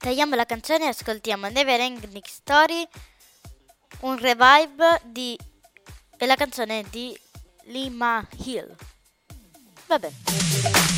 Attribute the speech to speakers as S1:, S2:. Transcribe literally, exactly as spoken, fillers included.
S1: tagliamo la canzone e ascoltiamo Never Ending Story, un revive di... e la canzone è di Lima Hill. Vabbè.